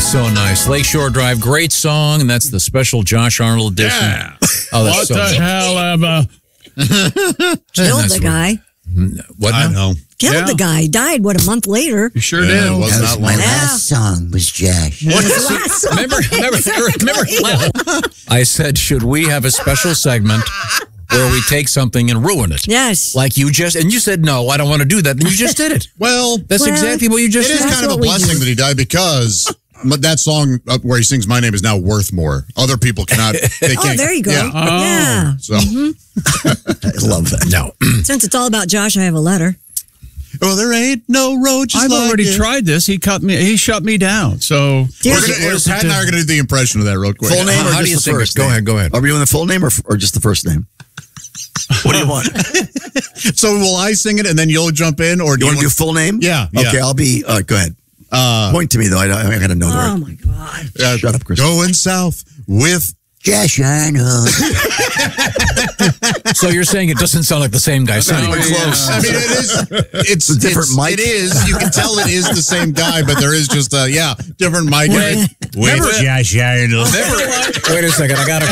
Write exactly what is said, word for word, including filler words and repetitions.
so nice. Lakeshore Drive, great song, and that's the special Josh Arnold edition. Yeah. Oh, that's what so the nice. hell, Emma? Killed the guy. What I now? know. Killed Yeah. the guy. Died, what, a month later? You sure Yeah, did. it was That not was my long. last song was Josh. Last song. Remember, remember, remember, I said, should we have a special segment where we take something and ruin it? Yes. Like you just, and you said, no, I don't want to do that. And you just did it. Well, That's Well, exactly what you it just is did. kind of a what we blessing do. that he died because that song uh, where he sings "My Name" is now worth more. Other people cannot. They Oh, can't. there you go. Yeah. Yeah. So, I love that. No. Since it's all about Josh, I have a letter. oh, there ain't no road just I've like already it. tried this. He cut me. He shut me down. So Dear We're gonna, What is Pat it and I to- are going to do the impression of that real quick. Full name How or do you just the sing it? first Go name? ahead, go ahead. Are we doing the full name or, or just the first name? What do you want? So will I sing it and then you'll jump in, or do You you want to do full name? Yeah, yeah. Okay, I'll be. Uh, go ahead. Uh, Point to me though. I, I got to know the Oh, word. my God. uh, Shut up, Chris. Going south with. Josh Arnold. So you're saying it doesn't sound like the same guy singing. No, yeah. Close. I mean, it is. It's a different it's, mic. It is. You can tell it is the same guy, but there is just a yeah different mic. Wait, with Josh Arnold. Never, Wait a second, I got to